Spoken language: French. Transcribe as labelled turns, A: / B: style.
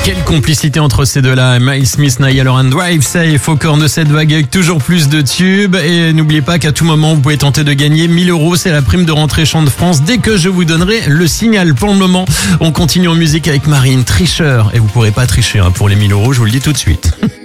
A: Quelle complicité entre ces deux-là. Miles Smith, Niall Horan, Drive Safe au corps de cette vague avec toujours plus de tubes. Et n'oubliez pas qu'à tout moment, vous pouvez tenter de gagner 1000 €. C'est la prime de rentrée Chant de France dès que je vous donnerai le signal. Pour le moment, on continue en musique avec Marine, Tricheur. Et vous pourrez pas tricher pour les 1000 €, je vous le dis tout de suite.